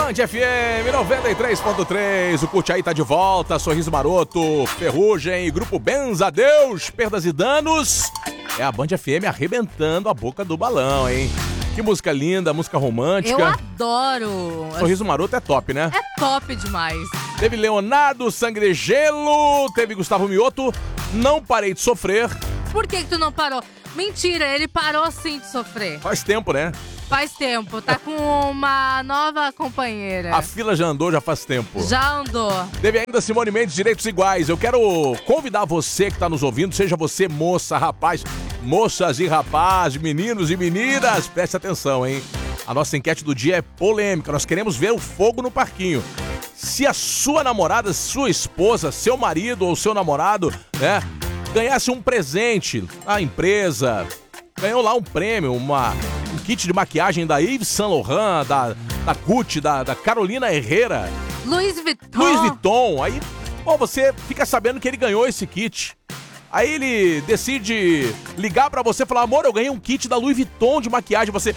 Band FM 93.3, o Curte Aí tá de volta, Sorriso Maroto, Ferrugem, Grupo Benza, Adeus, Perdas e Danos. É a Band FM arrebentando a boca do balão, hein? Que música linda, música romântica. Eu adoro. Sorriso Maroto é top, né? É top demais. Teve Leonardo, Sangue de Gelo, teve Gustavo Mioto, Não Parei de Sofrer. Por que tu não parou? Mentira, ele parou sim de sofrer. Faz tempo, né? Faz tempo, tá com uma nova companheira. A fila já andou, já faz tempo. Já andou. Teve ainda Simone Mendes, Direitos Iguais. Eu quero convidar você que tá nos ouvindo, seja você moça, rapaz, moças e rapazes, meninos e meninas, preste atenção, hein? A nossa enquete do dia é polêmica, nós queremos ver o fogo no parquinho. Se a sua namorada, sua esposa, seu marido ou seu namorado, né, ganhasse um presente, a empresa ganhou lá um prêmio, um kit de maquiagem da Yves Saint Laurent, da Gucci, da Carolina Herrera, Louis Vuitton. Aí, pô, você fica sabendo que ele ganhou esse kit. Aí ele decide ligar pra você e falar: amor, eu ganhei um kit da Louis Vuitton de maquiagem. Você...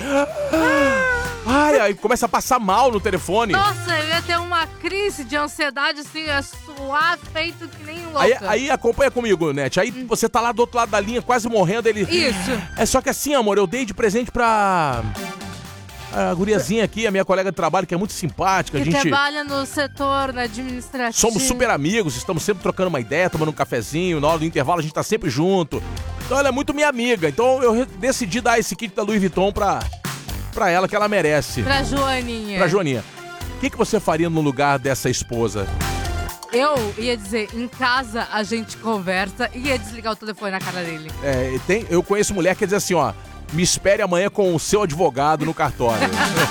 Ai, aí começa a passar mal no telefone. Nossa, eu ia ter uma crise de ansiedade, assim, a suar feito que nem louca. Aí acompanha comigo, Net. Aí você tá lá do outro lado da linha, quase morrendo, ele... Isso. É só que assim, amor, eu dei de presente pra... a guriazinha aqui, a minha colega de trabalho, que é muito simpática. Que trabalha no setor administrativo. Somos super amigos, estamos sempre trocando uma ideia, tomando um cafezinho, na hora do intervalo a gente tá sempre junto. Então ela é muito minha amiga, então eu decidi dar esse kit da Louis Vuitton pra ela, que ela merece. Pra Joaninha. Pra Joaninha. O que você faria no lugar dessa esposa? Eu ia dizer, em casa a gente conversa e ia desligar o telefone na cara dele. Eu conheço mulher que diz assim, ó: me espere amanhã com o seu advogado no cartório.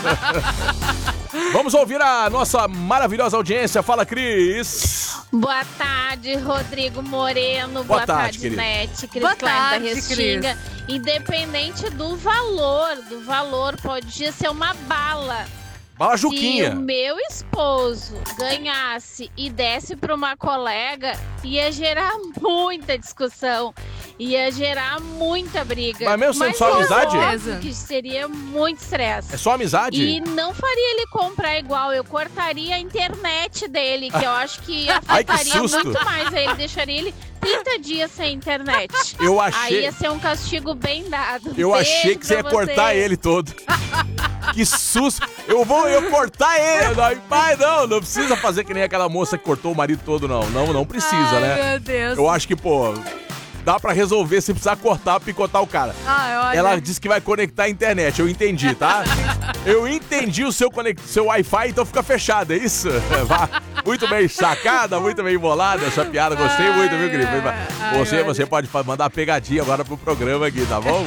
Vamos ouvir a nossa maravilhosa audiência. Fala, Cris. Boa tarde, Rodrigo Moreno. Boa tarde, querido. Net. Cris Boa Klein tarde, da Restinga. Cris. Independente do valor, podia ser uma bala. Bala Juquinha. Se o meu esposo ganhasse e desse para uma colega, ia gerar muita discussão. Ia gerar muita briga. Mas mesmo só amizade? Óbvio que seria muito estresse. É só amizade? E não faria ele comprar igual. Eu cortaria a internet dele, que eu acho que afetaria muito mais. Aí ele deixaria ele 30 dias sem internet. Eu achei... Aí ia ser um castigo bem dado. Eu achei que você ia cortar ele todo. Que susto. Eu cortar ele. Pai, não precisa fazer que nem aquela moça que cortou o marido todo, não. Não precisa, né? Meu Deus. Eu acho que, pô... dá pra resolver se precisar cortar, picotar o cara. Olha. Ela disse que vai conectar a internet, eu entendi, tá? Eu entendi o seu Wi-Fi, então fica fechado, é isso? Muito bem sacada, muito bem embolada essa piada, gostei muito, viu, Gripe? Você pode mandar pegadinha agora pro programa aqui, tá bom?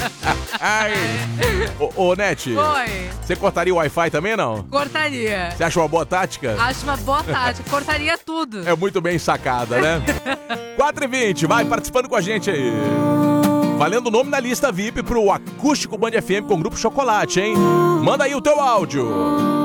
Ô, Net. Oi. Você cortaria o Wi-Fi também, não? Cortaria. Você acha uma boa tática? Acho uma boa tática. Cortaria tudo. É muito bem sacada, né? 4h20, vai participando com a gente aí. Valendo o nome na lista VIP pro Acústico Band FM com o Grupo Chocolate, hein? Manda aí o teu áudio.